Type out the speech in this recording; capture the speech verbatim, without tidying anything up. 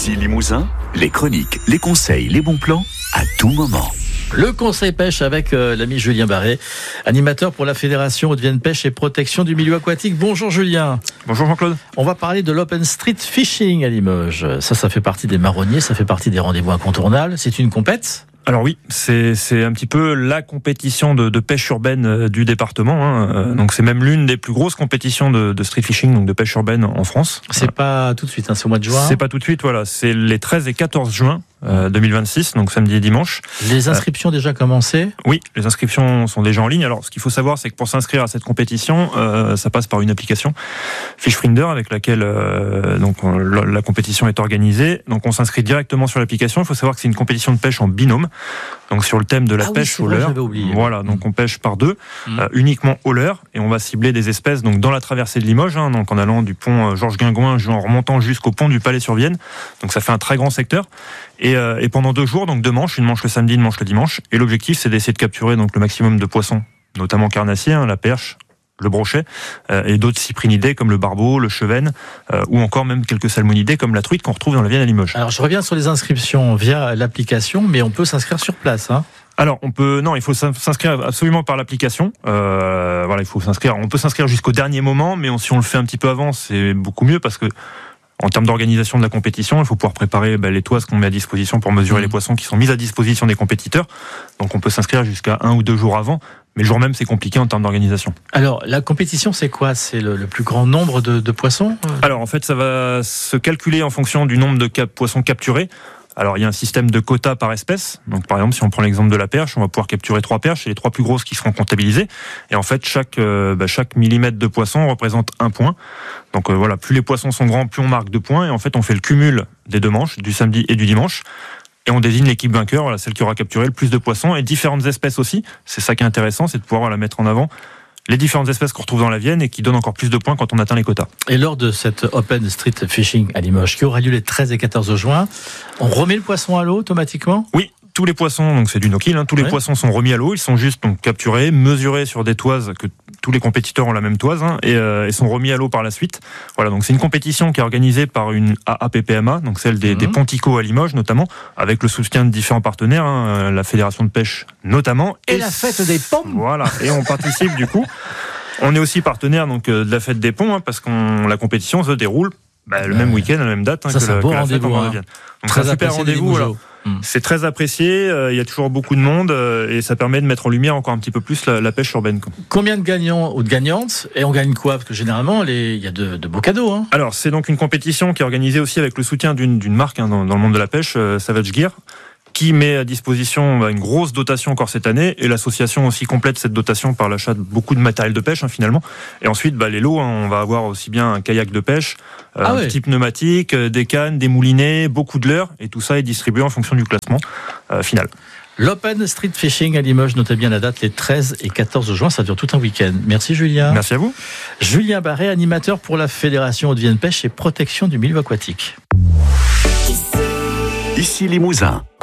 Ici Limousin, les chroniques, les conseils, les bons plans, à tout moment. Le conseil pêche avec euh, l'ami Julien Barré, animateur pour la Fédération Hauts-de-Vienne Pêche et Protection du Milieu Aquatique. Bonjour Julien. Bonjour Jean-Claude. On va parler de l'Open Street Fishing à Limoges. Ça, ça fait partie des marronniers, ça fait partie des rendez-vous incontournables. C'est une compète ? Alors oui, c'est c'est un petit peu la compétition de, de pêche urbaine du département. Hein. Donc c'est même l'une des plus grosses compétitions de, de street fishing, donc de pêche urbaine en France. C'est pas tout de suite, hein, c'est au mois de juin. C'est pas tout de suite, voilà. C'est les treize et quatorze juin euh, deux mille vingt-six, donc samedi et dimanche. Les inscriptions euh, déjà commencées ? Oui, les inscriptions sont déjà en ligne. Alors ce qu'il faut savoir, c'est que pour s'inscrire à cette compétition, euh, ça passe par une application Fishfinder avec laquelle euh, donc on, la, la compétition est organisée. Donc on s'inscrit directement sur l'application. Il faut savoir que c'est une compétition de pêche en binôme. Donc sur le thème de la ah pêche oui, au vrai, leurre, voilà, donc mmh. on pêche par deux, mmh. euh, uniquement au leurre, et on va cibler des espèces donc dans la traversée de Limoges, hein, donc en allant du pont euh, Georges Guingouin, en remontant jusqu'au pont du Palais-sur-Vienne. Donc ça fait un très grand secteur. Et, euh, et pendant deux jours, donc deux manches, une manche le samedi, une manche le dimanche. Et l'objectif, c'est d'essayer de capturer donc le maximum de poissons, notamment carnassiers, hein, la perche, le brochet, euh, et d'autres cyprinidés comme le barbeau, le chevenne, euh, ou encore même quelques salmonidés comme la truite qu'on retrouve dans la Vienne à Limoges. Alors je reviens sur les inscriptions via l'application, mais on peut s'inscrire sur place, hein. Alors on peut non, il faut s'inscrire absolument par l'application. Euh, voilà, il faut s'inscrire. On peut s'inscrire jusqu'au dernier moment, mais on, si on le fait un petit peu avant, c'est beaucoup mieux parce que en termes d'organisation de la compétition, il faut pouvoir préparer bah, les toises qu'on met à disposition pour mesurer mmh. les poissons qui sont mis à disposition des compétiteurs. Donc on peut s'inscrire jusqu'à un ou deux jours avant. Mais le jour même, c'est compliqué en termes d'organisation. Alors, la compétition, c'est quoi ? C'est le, le plus grand nombre de, de poissons ? Alors, en fait, ça va se calculer en fonction du nombre de cap- poissons capturés. Alors, il y a un système de quotas par espèce. Donc, par exemple, si on prend l'exemple de la perche, on va pouvoir capturer trois perches et les trois plus grosses qui seront comptabilisées. Et en fait, chaque, euh, bah, chaque millimètre de poisson représente un point. Donc, euh, voilà, plus les poissons sont grands, plus on marque deux points. Et en fait, on fait le cumul des deux manches, du samedi et du dimanche. Et on désigne l'équipe vainqueur, voilà, celle qui aura capturé le plus de poissons et différentes espèces aussi. C'est ça qui est intéressant, c'est de pouvoir voilà, mettre en avant les différentes espèces qu'on retrouve dans la Vienne et qui donnent encore plus de points quand on atteint les quotas. Et lors de cette Open Street Fishing à Limoges, qui aura lieu les treize et quatorze juin, on remet le poisson à l'eau automatiquement ? Oui. Tous les poissons, donc c'est du no-kill, hein, tous les ouais. poissons sont remis à l'eau, ils sont juste donc capturés, mesurés sur des toises, que tous les compétiteurs ont la même toise, hein, et, euh, et sont remis à l'eau par la suite. Voilà, donc c'est une compétition qui est organisée par une A A P P M A, donc celle des, mmh. des ponticos à Limoges notamment, avec le soutien de différents partenaires, hein, la Fédération de pêche notamment. Et, et la fête des ponts. Voilà, et on participe du coup. On est aussi partenaire donc de la fête des ponts, hein, parce que la compétition se déroule bah, le ouais. même week-end, à la même date, hein, ça, que, c'est un la, beau que la fête en rendez-vous. Hein. Donc c'est un super rendez-vous. Voilà. Mmh. C'est très apprécié, euh, il y a toujours beaucoup de monde euh, et ça permet de mettre en lumière encore un petit peu plus la, la pêche urbaine. Quoi. Combien de gagnants ou de gagnantes ? Et on gagne quoi ? Parce que généralement, les... il y a de, de beaux cadeaux. Hein. Alors, c'est donc une compétition qui est organisée aussi avec le soutien d'une, d'une marque hein, dans, dans le monde de la pêche, euh, Savage Gear, qui met à disposition bah, une grosse dotation encore cette année, et l'association aussi complète cette dotation par l'achat de beaucoup de matériel de pêche hein, finalement. Et ensuite, bah, les lots, hein, on va avoir aussi bien un kayak de pêche, euh, ah un ouais. petit pneumatique, euh, des cannes, des moulinets, beaucoup de leurres, et tout ça est distribué en fonction du classement euh, final. L'Open Street Fishing à Limoges, notez bien la date, les treize et quatorze juin, ça dure tout un week-end. Merci Julien. Merci à vous. Julien Barré, animateur pour la Fédération Hauts-de-Vienne Pêche et Protection du Milieu Aquatique. Ici Limousin.